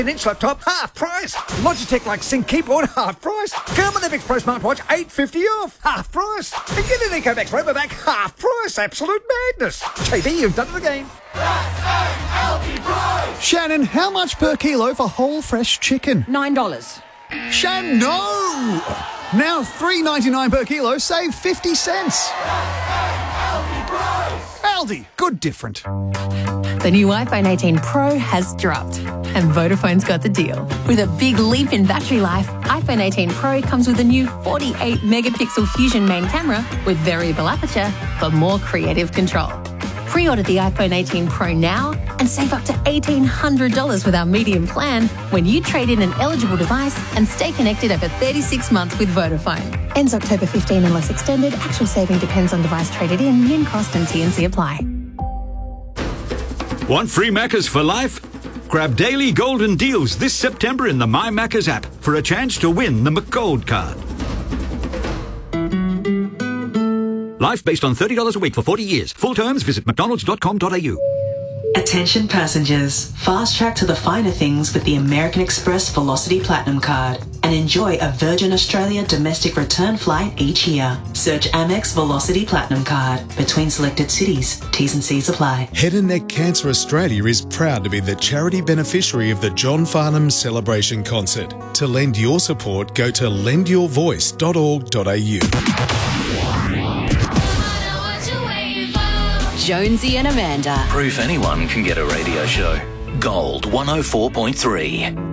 inch laptop, half price. Logitech like Sync keyboard, half price. Thermodynamics Pro smartwatch, $8.50 off, half price. And get an EcoMax Robovac, half price. Absolute madness. JB, you've done it again. Shannon, how much per kilo for whole fresh chicken? $9. Shannon, no! Now $3.99 per kilo, save 50 cents. Aldi, good different. The new iPhone 18 Pro has dropped, and Vodafone's got the deal. With a big leap in battery life, iPhone 18 Pro comes with a new 48-megapixel Fusion main camera with variable aperture for more creative control. Pre-order the iPhone 18 Pro now and save up to $1,800 with our medium plan when you trade in an eligible device and stay connected over 36 months with Vodafone. Ends October 15 unless extended. Actual saving depends on device traded in, min cost and T&C apply. Want free Maccas for life? Grab daily golden deals this September in the My Maccas app for a chance to win the McGold card. Life based on $30 a week for 40 years. Full terms, visit mcdonalds.com.au. Attention passengers, fast track to the finer things with the American Express Velocity Platinum Card and enjoy a Virgin Australia domestic return flight each year. Search Amex Velocity Platinum Card between selected cities. T's and C's apply. Head and Neck Cancer Australia is proud to be the charity beneficiary of the John Farnham Celebration Concert. To lend your support, go to lendyourvoice.org.au. Jonesy and Amanda. Proof anyone can get a radio show. Gold 104.3.